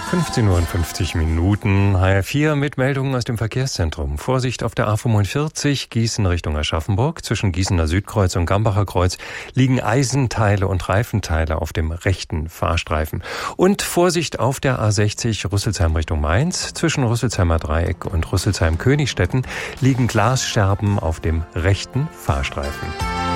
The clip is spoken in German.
15:50 Uhr, HR4 mit Meldungen aus dem Verkehrszentrum. Vorsicht auf der A45 Gießen Richtung Aschaffenburg. Zwischen Gießener Südkreuz und Gambacher Kreuz liegen Eisenteile und Reifenteile auf dem rechten Fahrstreifen. Und Vorsicht auf der A60 Rüsselsheim Richtung Mainz. Zwischen Rüsselsheimer Dreieck und Rüsselsheim-Königstetten liegen Glasscherben auf dem rechten Fahrstreifen.